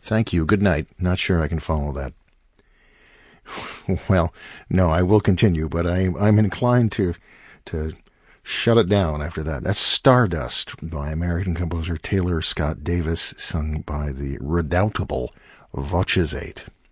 Thank you. Good night. Not sure I can follow that. Well, no, I will continue, but I'm inclined to shut it down after that. That's Stardust by American composer Taylor Scott Davis, sung by the redoubtable Voces 8.